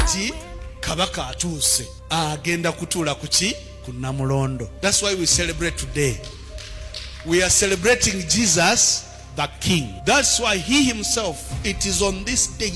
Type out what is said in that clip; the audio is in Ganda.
ki kabaka atuuse agenda kutuula kuki ku Namulondo. That's why we celebrate today. We are celebrating Jesus the King. That's why he himself, it is on this day